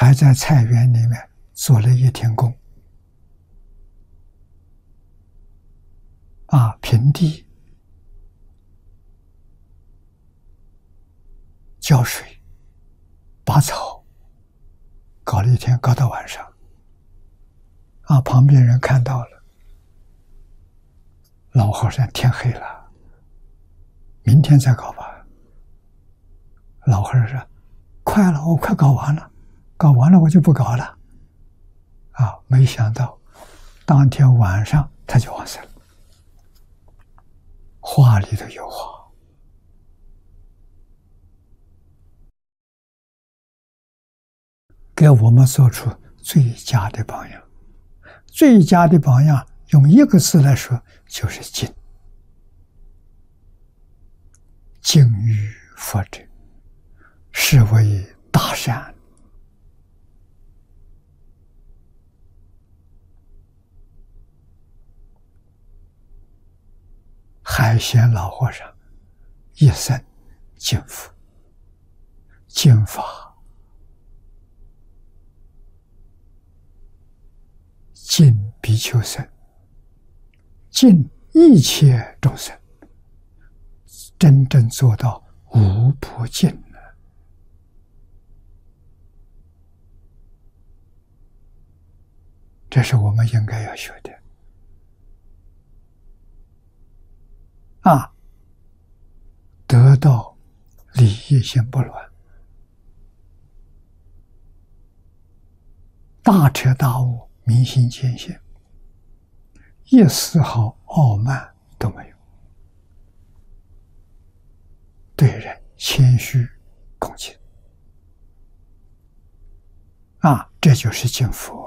还在菜园里面做了一天工，平地浇水、拔草，搞了一天，搞到晚上。旁边人看到了，老和尚天黑了，明天再搞吧。老和尚说：“快了，我快搞完了，搞完了我就不搞了。”没想到当天晚上他就往生了。话里头有话，给我们做出最佳的榜样。最佳的榜样，用一个字来说，就是敬。敬于佛者，是为大善。海鲜老和尚一生敬佛、敬法、敬比丘僧，敬一切众生，真正做到无不敬了。这是我们应该要学的。得到利益心不乱，大彻大悟，明心见性，一丝毫傲慢都没有，对人谦虚恭敬，这就是敬佛。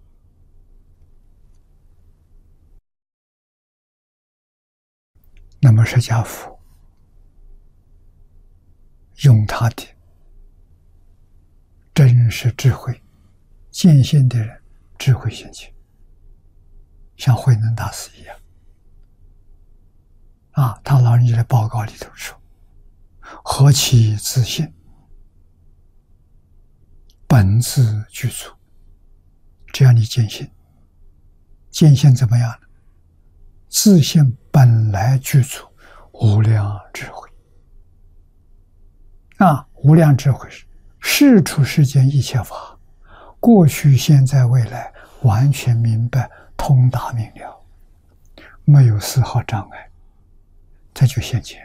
那么释迦佛用他的真实智慧，见性的人智慧心情，像慧能大师一样，他老人家的报告里头说：“何其自信，本自具足。”只要你见性，见性怎么样呢？自信本来具足无量智慧。无量智慧是世出世间一切法，过去、现在、未来，完全明白，通达明了，没有丝毫障碍，这就现前。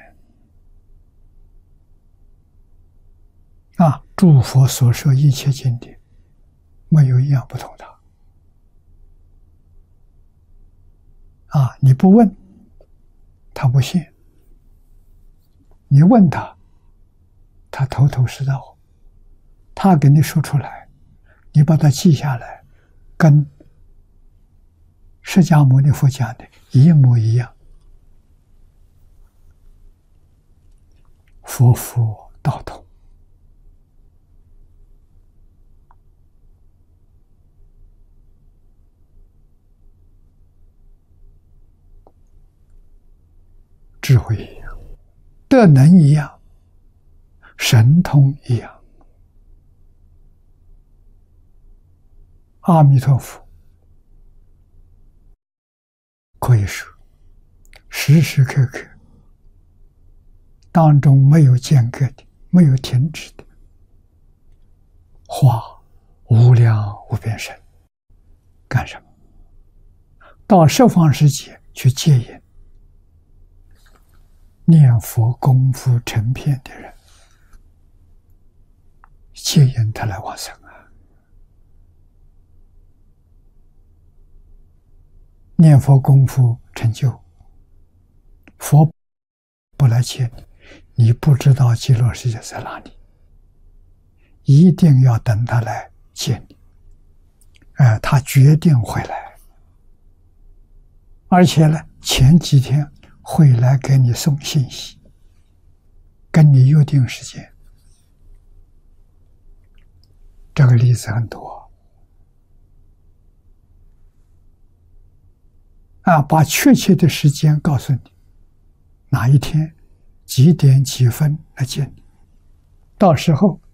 诸佛所说一切经典，没有一样不同的。你不问，他不信；你问他，他头头是道，他给你说出来，你把它记下来，跟释迦牟尼佛讲的一模一样。佛佛道同。智慧一样，德能一样，神通一样。阿弥陀佛可以说时时刻刻当中没有间隔的，没有停止的，化无量无边身。干什么？到十方世界去接引念佛功夫成片的人，接引他来往生念佛功夫成就，佛不来接你，你不知道极乐世界在哪里，一定要等他来接你。他决定会来，而且呢，前几天会来给你送信息，跟你约定时间。这个例子很多把确切的时间告诉你，哪一天几点几分来见你，到时候